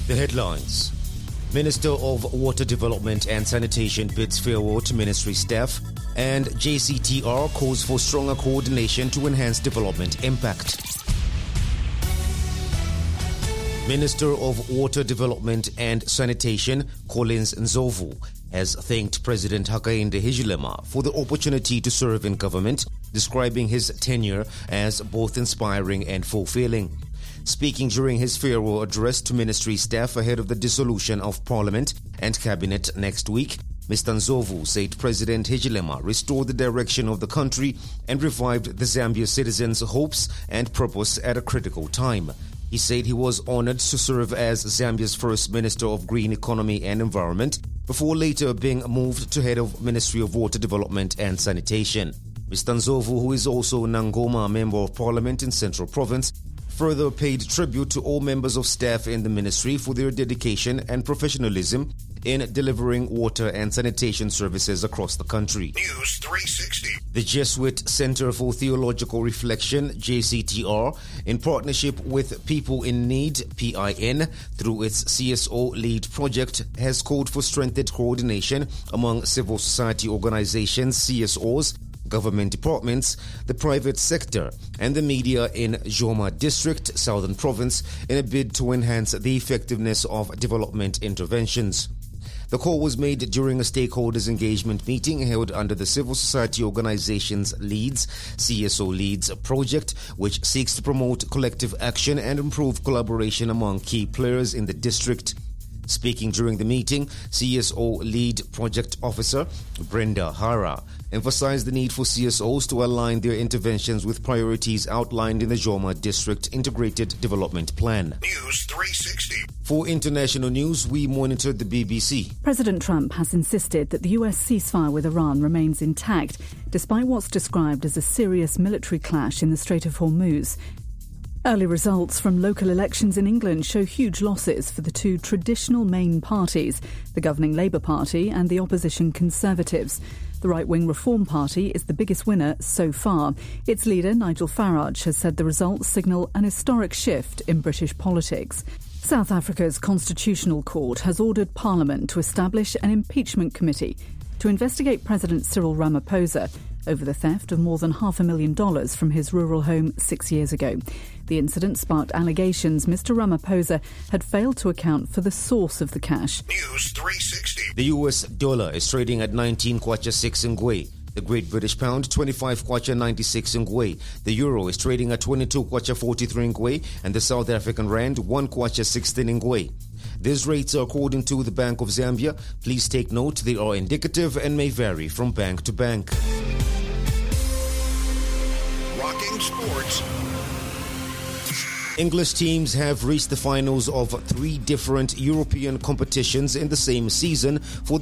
The headlines. Minister of Water Development and Sanitation bids farewell to ministry staff, and JCTR calls for stronger coordination to enhance development impact. Minister of Water Development and Sanitation, Collins Ndlovu, has thanked President Hakainde Hichilema for the opportunity to serve in government, describing his tenure as both inspiring and fulfilling. Speaking during his farewell address to ministry staff ahead of the dissolution of Parliament and Cabinet next week, Mr. Ndlovu said President Hichilema restored the direction of the country and revived the Zambia citizens' hopes and purpose at a critical time. He said he was honored to serve as Zambia's first Minister of Green Economy and Environment, before later being moved to head of Ministry of Water Development and Sanitation. Mr. Ndlovu, who is also Nangoma Member of Parliament in Central Province, further paid tribute to all members of staff in the ministry for their dedication and professionalism in delivering water and sanitation services across the country. News 360. The Jesuit Center for Theological Reflection, JCTR, in partnership with People in Need, PIN, through its CSO Lead project, has called for strengthened coordination among civil society organizations, CSOs, government departments, the private sector, and the media in Joma District, Southern Province, in a bid to enhance the effectiveness of development interventions. The call was made during a stakeholders engagement meeting held under the Civil Society Organizations Leads, CSO Leads project, which seeks to promote collective action and improve collaboration among key players in the district. Speaking during the meeting, CSO Lead Project Officer Brenda Hara emphasized the need for CSOs to align their interventions with priorities outlined in the Joma District Integrated Development Plan. News 360. For international news, we monitored the BBC. President Trump has insisted that the US ceasefire with Iran remains intact, despite what's described as a serious military clash in the Strait of Hormuz. Early results from local elections in England show huge losses for the two traditional main parties, the governing Labour Party and the opposition Conservatives. The right-wing Reform Party is the biggest winner so far. Its leader, Nigel Farage, has said the results signal an historic shift in British politics. South Africa's Constitutional Court has ordered Parliament to establish an impeachment committee to investigate President Cyril Ramaphosa over the theft of more than $500,000 from his rural home 6 years ago. The incident sparked allegations Mr. Ramaphosa had failed to account for the source of the cash. News 360. The US dollar is trading at 19 kwacha 6 ngwe. The Great British Pound, 25 kwacha 96 ngwe. The Euro is trading at 22 kwacha 43 ngwe. And the South African Rand, 1 kwacha 16 ngwe. These rates are according to the Bank of Zambia. Please take note, they are indicative and may vary from bank to bank. Rocking Sports. English teams have reached the finals of 3 different European competitions in the same season for